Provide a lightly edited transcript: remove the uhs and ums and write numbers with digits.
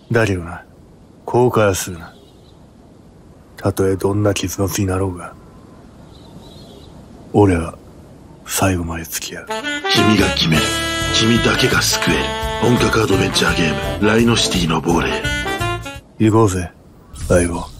だけどな、後悔はするな。たとえどんな結末になろうが、俺は最後まで付き合う。 君が決める。君だけが救える。本格アドベンチャーゲーム、ライノシティの亡霊。 行こうぜ、相棒。